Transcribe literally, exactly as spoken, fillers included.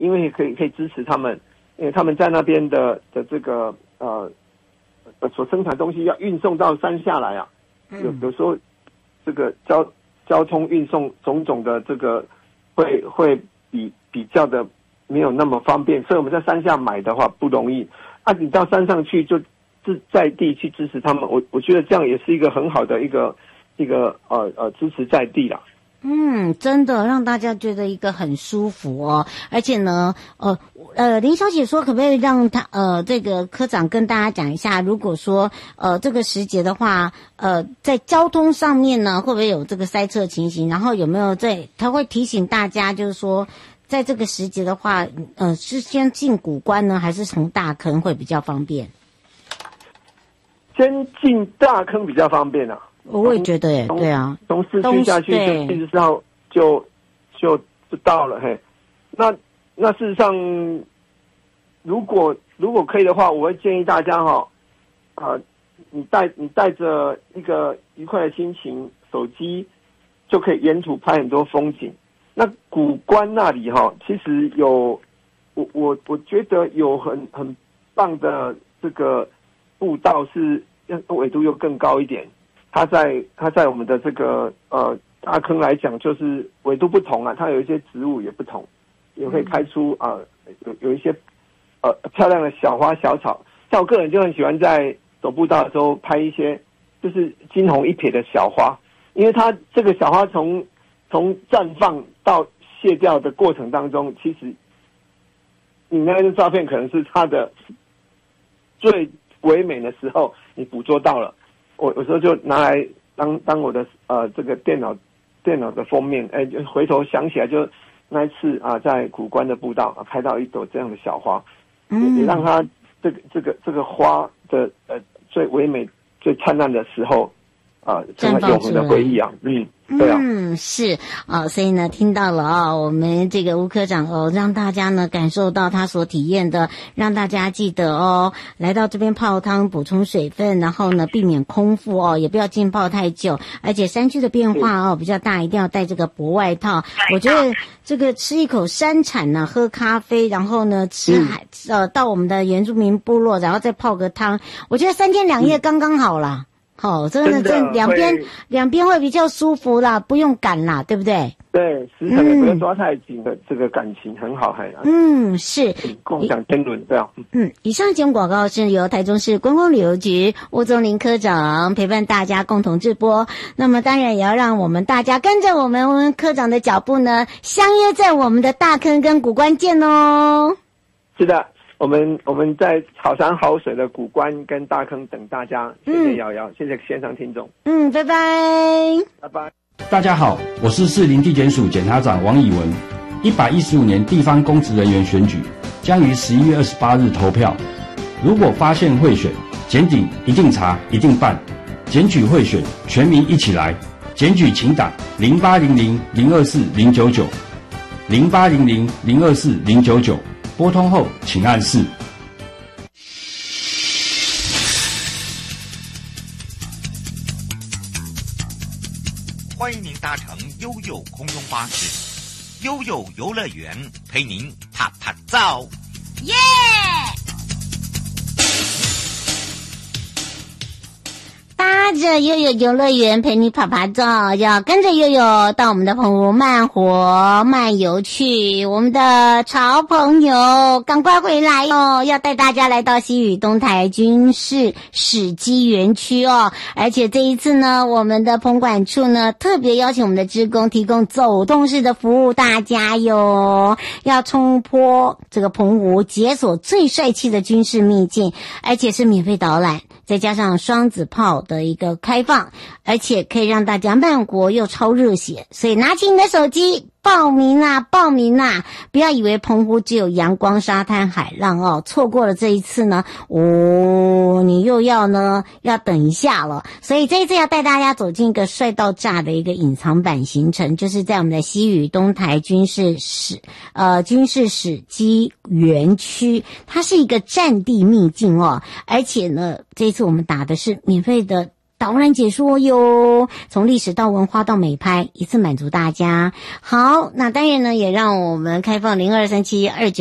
因为可以可以支持他们，因为他们在那边的的这个呃所生产东西要运送到山下来啊，有有时候这个交交通运送种种的这个会会比比较的没有那么方便，所以我们在山下买的话不容易啊，你到山上去就自在地去支持他们，我我觉得这样也是一个很好的一个一个呃呃支持在地啦。 嗯，真的让大家觉得一个很舒服哦，而且呢，呃呃，林小姐说可不可以让他呃这个科长跟大家讲一下，如果说呃这个时节的话，呃在交通上面呢会不会有这个塞车情形？然后有没有在他会提醒大家，就是说在这个时节的话，呃是先进古关呢，还是从大坑会比较方便？ 先进大坑比较方便啊。 我也觉得耶，对啊， 从市区下去就七十四号就就就到了嘿。那那事实上，如果如果可以的话，我会建议大家哈，啊、呃，你带你带着一个愉快的心情，手机就可以沿途拍很多风景。那古关那里哈，其实有我我我觉得有很很棒的这个步道，是纬度又更高一点。它在它在我们的这个呃大坑来讲，就是纬度不同啊，它有一些植物也不同，也会开出啊、呃、有有一些呃漂亮的小花小草。像我个人就很喜欢在走步道的时候拍一些就是惊鸿一瞥的小花，因为它这个小花从从绽放到谢掉的过程当中，其实你那张照片可能是它的最唯美的时候，你捕捉到了。我有时候就拿来当当我的呃这个电脑电脑的封面，哎，就回头想起来，就那一次啊，在古关的步道啊，拍到一朵这样的小花，嗯，也让它这个这个这个花的呃最唯美、最灿烂的时候啊，成为永恒的回忆啊，嗯。对啊、 嗯，是啊、哦，所以呢，听到了啊、哦，我们这个吴科长哦，让大家呢感受到他所体验的，让大家记得哦，来到这边泡汤补充水分，然后呢避免空腹哦，也不要浸泡太久，而且山区的变化哦比较大，一定要带这个薄外套。我觉得这个吃一口山产呢，喝咖啡，然后呢吃海、嗯、呃到我们的原住民部落，然后再泡个汤，我觉得三天两夜刚刚好啦。哦，真的，这两边两边会比较舒服啦，不用赶啦，对不对？ 对，时辰也不要抓太紧的，嗯、这个感情很好，还嗯是共享天伦这样。 嗯，以上节目广告是由台中市观光旅游局吴宗林科长陪伴大家共同直播。那么当然也要让我们大家跟着我们科长的脚步呢，相约在我们的大坑跟古关见哦。 是的。我们我们在好山好水的古关跟大坑等大家，谢谢瑶瑶、嗯，谢谢线上听众， 嗯，拜拜， 拜拜。 大家好，我是士林地检署检察长王以文。一百一十五年地方公职人员选举将于十一月二十八日投票。如果发现贿选，检警一定查，一定办。检举贿选，全民一起来。检举请打零八零零零二四零九九，零八零零零二四零九九。拨通后请按四。 欢迎您搭乘悠悠空中巴士，悠悠游乐园陪您啪啪照， 耶！搭着悠悠游乐园陪你爬爬照，要跟着悠悠到我们的澎湖慢活漫游去。我们的潮朋友赶快回来哦，要带大家来到西屿东台军事史迹园区哦。而且这一次呢，我们的澎管处呢特别邀请我们的职工提供走动式的服务大家哟，要冲破这个澎湖解锁最帅气的军事秘境，而且是免费导览，再加上双子炮的一个开放，而且可以让大家慢活又超热血，所以拿起你的手机报名啦，报名啦！不要以为澎湖只有阳光、沙滩、海浪哦，错过了这一次呢，哦，你又要呢要等一下了。所以这一次要带大家走进一个帅到炸的一个隐藏版行程，就是在我们的西屿东台军事史呃军事史迹园区，它是一个战地秘境哦，而且呢，这一次我们打的是免费的导览解说哟，从历史到文化到美拍，一次满足大家。好，那当然呢，也让我们开放零二三七二九。